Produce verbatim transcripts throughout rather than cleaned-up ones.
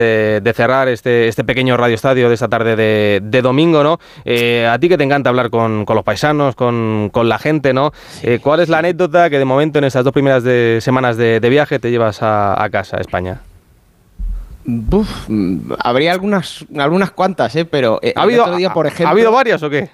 de, de cerrar este, este pequeño radioestadio de esta tarde de, de domingo, ¿no? Eh, a ti que te encanta hablar con, con los paisanos, con, con la gente, ¿no? Eh, ¿Cuál es la anécdota que de momento en estas dos primeras de, semanas de, de viaje te llevas a, a casa, a España? Uf, habría algunas, algunas cuantas, ¿eh? Pero eh, ¿Ha habido, el otro día, por ejemplo, ¿Ha habido varias o qué?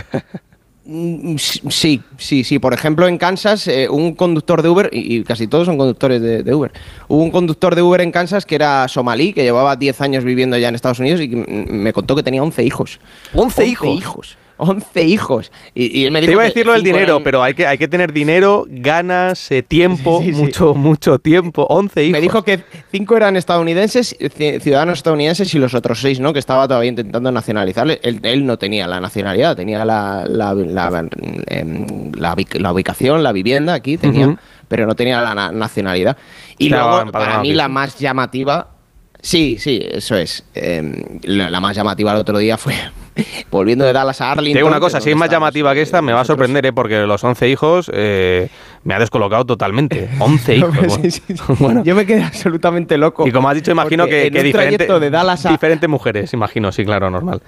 Sí, sí, sí. Por ejemplo, en Kansas, eh, un conductor de Uber, y, y casi todos son conductores de, de Uber, hubo un conductor de Uber en Kansas que era somalí, que llevaba diez años viviendo ya en Estados Unidos y que me contó que tenía once hijos. ¿once hijos? hijos. once hijos. Y, y él me dijo Te iba a decir lo del dinero, eran... pero hay que, hay que tener dinero, ganas, eh, tiempo, sí, sí, sí. mucho, mucho tiempo. once hijos. Me dijo que cinco eran estadounidenses, ciudadanos estadounidenses, y los otros seis, ¿no? Que estaba todavía intentando nacionalizarle. Él, él no tenía la nacionalidad, tenía la, la, la, la, la, la ubicación, la vivienda aquí, tenía, uh-huh. pero no tenía la na- nacionalidad. Y Estaba luego, para mí, la más llamativa... Sí, sí, eso es. Eh, la, la más llamativa el otro día fue... Volviendo de Dallas a Arlington. Te digo una cosa, si es más llamativa que esta, me va a sorprender, ¿eh? Porque los once hijos eh, me ha descolocado totalmente. once hijos. Bueno. Sí, sí, sí. Bueno. Yo me quedé absolutamente loco. Y como has dicho, imagino que, que diferente, de Dallas a... diferentes mujeres, imagino, sí, claro, normal.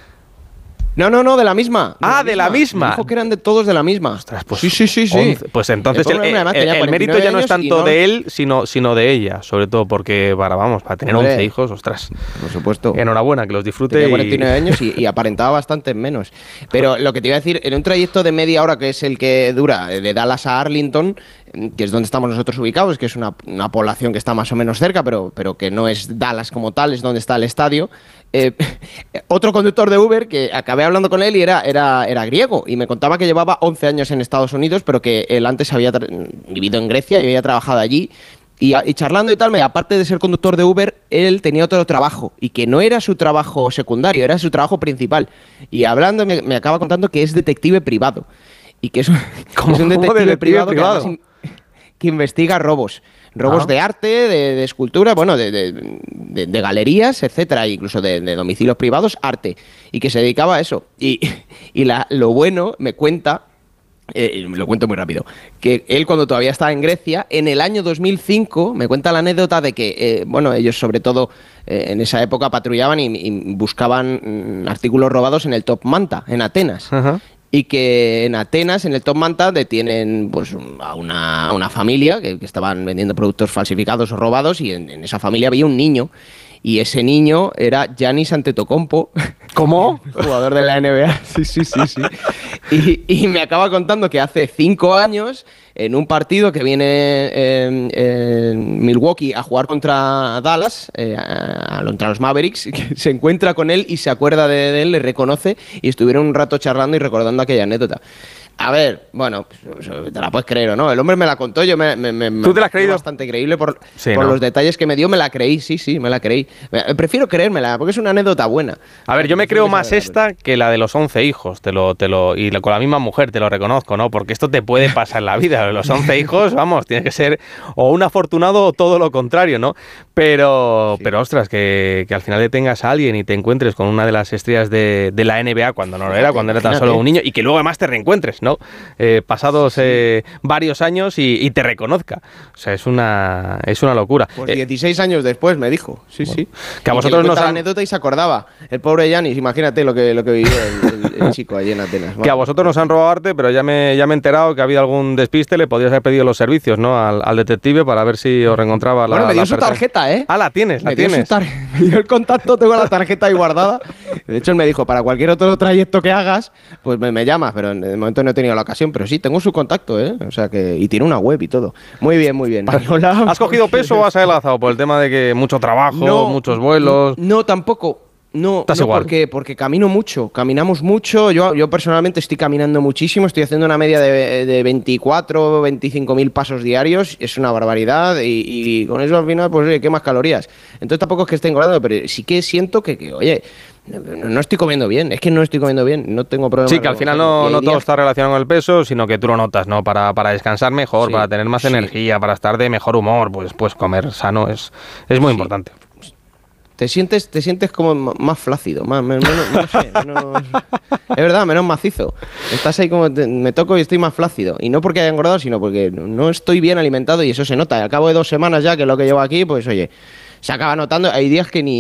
No, no, no, de la misma. De ah, la de la misma. Me dijo que eran de todos de la misma. Ostras, pues, sí, sí, sí, sí. once, pues entonces el, el, el, el mérito ya no es tanto no... de él, sino, sino de ella, sobre todo porque, para, vamos, para tener Hombre, once hijos, ostras. Por supuesto. Enhorabuena, que los disfrute. Tenía y... cuarenta y nueve años y, y aparentaba bastante menos. Pero lo que te iba a decir, en un trayecto de media hora, que es el que dura de Dallas a Arlington, que es donde estamos nosotros ubicados, que es una, una población que está más o menos cerca, pero, pero que no es Dallas como tal, es donde está el estadio. Eh, otro conductor de Uber que acabé hablando con él y era, era, era griego y me contaba que llevaba once años en Estados Unidos, pero que él antes había tra- vivido en Grecia y había trabajado allí. Y, y charlando y tal, me, aparte de ser conductor de Uber, él tenía otro trabajo y que no era su trabajo secundario, era su trabajo principal. Y hablando me, me acaba contando que es detective privado y que es un, ¿Cómo, es un detective, detective privado, privado? Que, que investiga robos. Robos ah. de arte, de, de escultura, bueno, de, de, de, de galerías, etcétera, incluso de, de domicilios privados, arte, y que se dedicaba a eso. Y, y la, lo bueno, me cuenta, eh, lo cuento muy rápido, que él cuando todavía estaba en Grecia, en el año dos mil cinco, me cuenta la anécdota de que, eh, bueno, ellos sobre todo eh, en esa época patrullaban y, y buscaban mm, artículos robados en el Top Manta, en Atenas. Uh-huh. Y que en Atenas, en el Top Manta, detienen pues, a, una, a una familia que, que estaban vendiendo productos falsificados o robados, y en, en esa familia había un niño. Y ese niño era Giannis Antetokounmpo. ¿Cómo? Jugador de la N B A. Sí, sí, sí, sí. Y, y me acaba contando que hace cinco años, en un partido que viene eh, eh, Milwaukee a jugar contra Dallas, eh, a, contra los Mavericks, que se encuentra con él y se acuerda de, de él, le reconoce, y estuvieron un rato charlando y recordando aquella anécdota. A ver, bueno, te la puedes creer o no. El hombre me la contó, yo me, me, me ¿Tú te la has creído? Bastante creíble por, sí, por ¿no? los detalles que me dio, me la creí, sí, sí, me la creí. Me, prefiero creérmela, porque es una anécdota buena. A ver, yo me creo más esta que la de los once hijos, te lo, te lo, y con la misma mujer, te lo reconozco, ¿no? Porque esto te puede pasar en la vida. Los once hijos, vamos, tienes que ser o un afortunado o todo lo contrario, ¿no? Pero, sí. pero ostras, que, que al final detengas a alguien y te encuentres con una de las estrellas de, de la N B A cuando no lo era, cuando era tan solo un niño, y que luego además te reencuentres, ¿no? Eh, pasados eh, varios años y, y te reconozca. O sea, es una es una locura. Pues dieciséis eh, años después me dijo. Sí, bueno, sí. Que a vosotros nos han... la anécdota y se acordaba. El pobre Giannis, imagínate lo que, lo que vivió el, el, el chico allí en Atenas. Que a vosotros nos han robado arte, pero ya me, ya me he enterado que ha habido algún despiste, le podrías haber pedido los servicios, ¿no? Al, al detective para ver si os reencontraba la Bueno, me dio la su tarjeta, ¿eh? Ah, la tienes, la me tienes. Tar... me dio el contacto, tengo la tarjeta ahí guardada. De hecho, él me dijo, para cualquier otro trayecto que hagas, pues me, me llamas, pero en el momento no he tenido la ocasión, pero sí, tengo su contacto, ¿eh? O sea que, y tiene una web y todo. Muy bien, muy bien. Hola, ¿has cogido peso o has adelgazado por el tema de que mucho trabajo, no, muchos vuelos? No, no tampoco. No, ¿Estás no igual? Porque, porque camino mucho, caminamos mucho. Yo, yo personalmente estoy caminando muchísimo, estoy haciendo una media de, de veinticuatro, veinticinco mil pasos diarios, es una barbaridad, y, y con eso al final, pues oye, quemas calorías. Entonces tampoco es que esté engordando, pero sí que siento que, que oye, no, no estoy comiendo bien, es que no estoy comiendo bien, no tengo problema. Sí, que al final no, no todo está relacionado con el peso, sino que tú lo notas, ¿no? Para, para descansar mejor, sí, para tener más sí. energía, para estar de mejor humor, pues, pues comer sano es, es muy sí. importante. Te sientes, te sientes como más flácido, más, menos, no sé, menos, es verdad, menos macizo. Estás ahí como, te, me toco y estoy más flácido. Y no porque haya engordado, sino porque no estoy bien alimentado y eso se nota. Y al cabo de dos semanas ya, que es lo que llevo aquí, pues oye, se acaba notando. Hay días que ni